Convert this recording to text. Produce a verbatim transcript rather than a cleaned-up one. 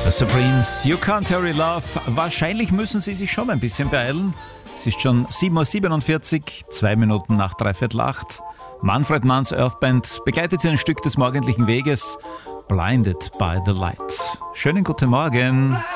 The Supremes, You Can't Hurry Love. Wahrscheinlich müssen Sie sich schon ein bisschen beeilen. Es ist schon sieben Uhr siebenundvierzig, zwei Minuten nach dreiviertel acht. Manfred Manns Earthband begleitet Sie ein Stück des morgendlichen Weges. Blinded by the Light. Schönen guten Morgen.